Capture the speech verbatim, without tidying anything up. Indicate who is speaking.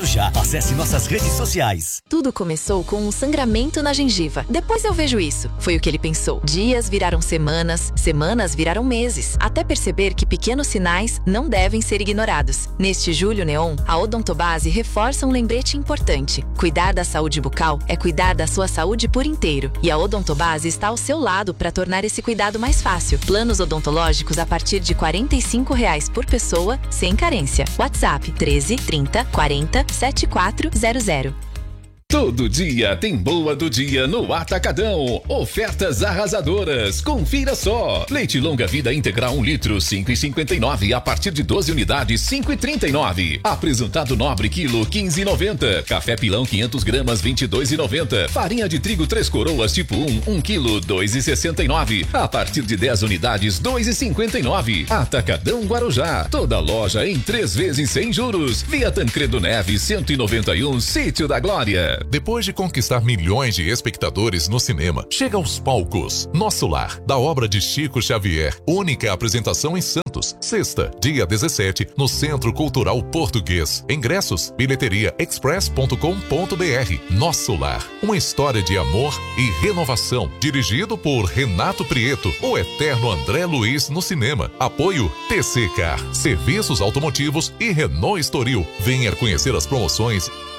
Speaker 1: Já acesse nossas redes sociais.
Speaker 2: Tudo começou com um sangramento na gengiva. Depois eu vejo isso. Foi o que ele pensou. Dias viraram semanas, semanas viraram meses, até perceber que pequenos sinais não devem ser ignorados. Neste Julho Neon, a Odontobase reforça um lembrete importante. Cuidar da saúde bucal é cuidar da sua saúde por inteiro. E a Odontobase está ao seu lado para tornar esse cuidado mais fácil. Planos odontológicos a partir de quarenta e cinco reais por pessoa, sem carência. WhatsApp treze, trinta, quarenta, setenta e quatro zero zero.
Speaker 3: Todo dia tem boa do dia no Atacadão. Ofertas arrasadoras. Confira só. Leite longa vida integral um litro, cinco e cinquenta e nove. A partir de doze unidades, cinco e trinta e nove. Apresentado nobre quilo, quinze e noventa. Café pilão quinhentas gramas, vinte e dois e noventa. Farinha de trigo três coroas tipo um, um quilo, dois e sessenta e nove. A partir de dez unidades, dois e cinquenta e nove. Atacadão Guarujá. Toda loja em três vezes sem juros. Via Tancredo Neves, cento e noventa e um, Sítio da Glória.
Speaker 4: Depois de conquistar milhões de espectadores no cinema, chega aos palcos Nosso Lar, da obra de Chico Xavier. Única apresentação em Santos. Sexta, dia dezessete, no Centro Cultural Português. Ingressos, bilheteria express ponto com ponto br. Nosso Lar, uma história de amor e renovação. Dirigido por Renato Prieto, o eterno André Luiz no cinema. Apoio T C Car, Serviços Automotivos e Renault Estoril. Venha conhecer as promoções